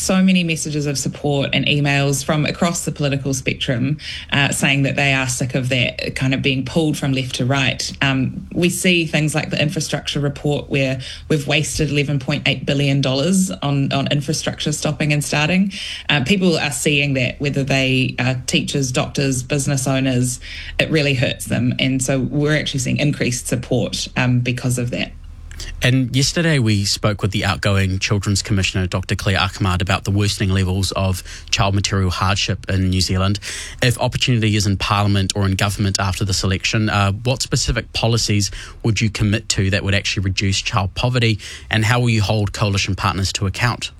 so many messages of support and emails from across the political spectrum saying that they are sick of that kind of being pulled from left to right. We see things like the infrastructure report where we've wasted $11.8 billion on infrastructure stopping and starting. People are seeing that, whether they are teachers, doctors, business owners, it really hurts them. And so we're actually seeing increased support because of that. And yesterday we spoke with the outgoing Children's Commissioner, Dr. Claire Ahmad, about the worsening levels of child material hardship in New Zealand. If opportunity is in Parliament or in government after this election, what specific policies would you commit to that would actually reduce child poverty, and how will you hold coalition partners to account?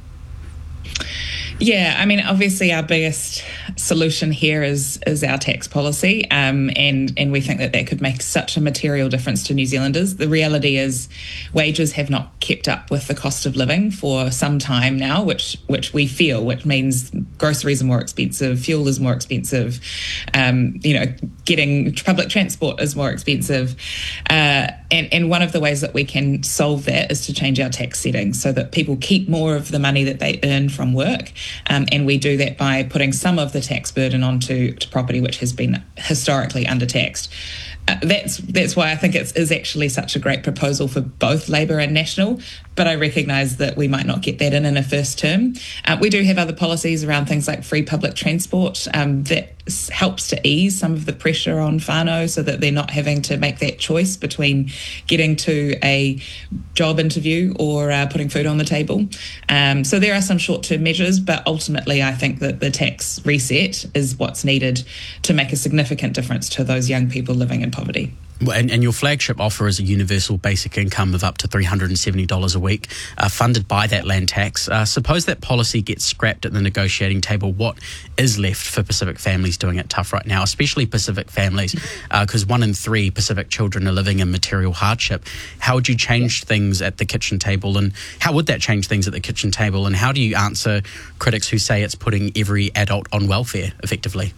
Yeah, I mean, obviously our biggest solution here is our tax policy, and we think that could make such a material difference to New Zealanders. The reality is wages have not kept up with the cost of living for some time now, which we feel, which means groceries are more expensive, fuel is more expensive, getting public transport is more expensive. And one of the ways that we can solve that is to change our tax settings so that people keep more of the money that they earn from work. And we do that by putting some of the tax burden onto property, which has been historically undertaxed. That's why I think it is actually such a great proposal for both Labour and National, but I recognise that we might not get that in a first term. We do have other policies around things like free public transport that helps to ease some of the pressure on whānau so that they're not having to make that choice between getting to a job interview or putting food on the table. So there are some short-term measures, but ultimately I think that the tax reset is what's needed to make a significant difference to those young people living in poverty. And your flagship offer is a universal basic income of up to $370 a week, funded by that land tax. Suppose that policy gets scrapped at the negotiating table. What is left for Pacific families doing it tough right now, especially Pacific families, because 1 in 3 Pacific children are living in material hardship? How would you change things at the kitchen table, and how would that change things at the kitchen table, and how do you answer critics who say it's putting every adult on welfare, effectively?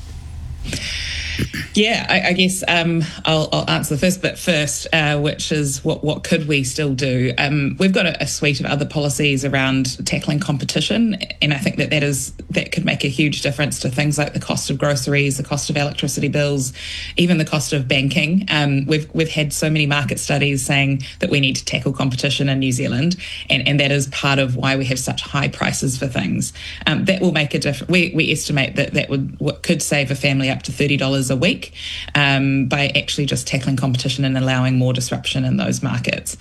Yeah, I guess I'll answer the first bit first, which is what could we still do? We've got a suite of other policies around tackling competition, and I think that could make a huge difference to things like the cost of groceries, the cost of electricity bills, even the cost of banking. We've had so many market studies saying that we need to tackle competition in New Zealand, and that is part of why we have such high prices for things. That will make a difference. We estimate that could save a family up to $30 a week by actually just tackling competition and allowing more disruption in those markets.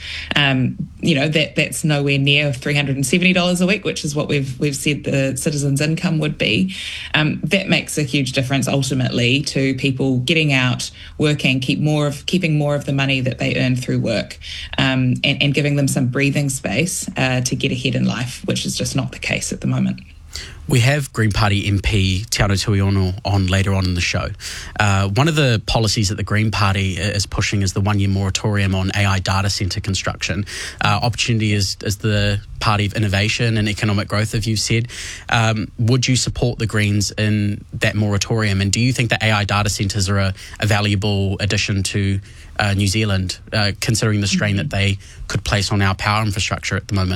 That's nowhere near $370 a week, which is what we've said the citizens' income would be. That makes a huge difference ultimately to people getting out, working, keeping more of the money that they earn through work, and giving them some breathing space to get ahead in life, which is just not the case at the moment. We have Green Party MP Te Anō Tuiono on later on in the show. One of the policies that the Green Party is pushing is the 1-year moratorium on AI data centre construction. Opportunity is the party of innovation and economic growth, as you've said. Would you support the Greens in that moratorium? And do you think that AI data centres are a valuable addition to New Zealand, considering the strain that they could place on our power infrastructure at the moment?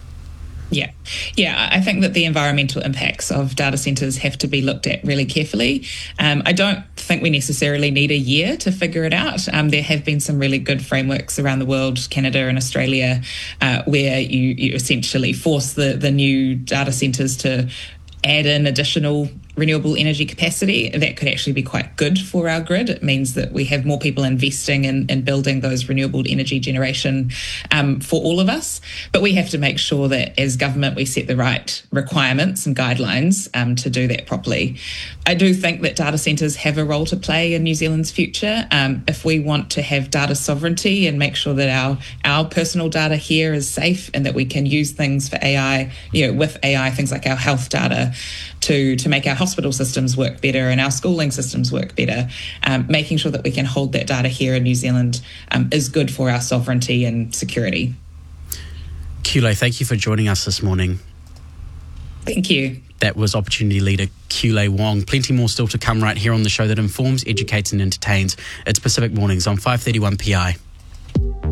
Yeah, I think that the environmental impacts of data centres have to be looked at really carefully. I don't think we necessarily need a year to figure it out. There have been some really good frameworks around the world, Canada and Australia, where you essentially force the new data centres to add in additional renewable energy capacity. That could actually be quite good for our grid. It means that we have more people investing in building those renewable energy generation for all of us. But we have to make sure that as government we set the right requirements and guidelines to do that properly. I do think that data centres have a role to play in New Zealand's future. If we want to have data sovereignty and make sure that our personal data here is safe and that we can use things for AI, with AI, things like our health data, to make our hospital systems work better and our schooling systems work better, making sure that we can hold that data here in New Zealand is good for our sovereignty and security. Kiulei, thank you for joining us this morning. Thank you. That was Opportunity Leader Kiulei Wong. Plenty more still to come right here on the show that informs, educates and entertains. It's Pacific Mornings on 531 PI.